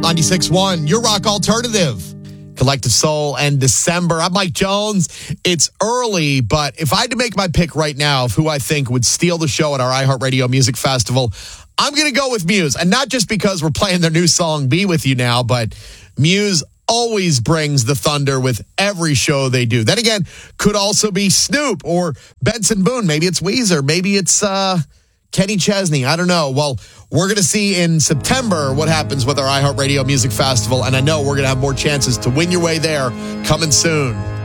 96.1, your rock alternative. Collective Soul and December. I'm Mike Jones. It's early, but if I had to make my pick right now of who I think would steal the show at our iHeartRadio Music Festival, I'm going to go with Muse. And not just because we're playing their new song, Be With You now, but Muse always brings the thunder with every show they do. Then again, could also be Snoop or Benson Boone. Maybe it's Weezer. Maybe it's Kenny Chesney. I don't know. Well, we're going to see in September what happens with our iHeartRadio Music Festival, and I know we're going to have more chances to win your way there coming soon.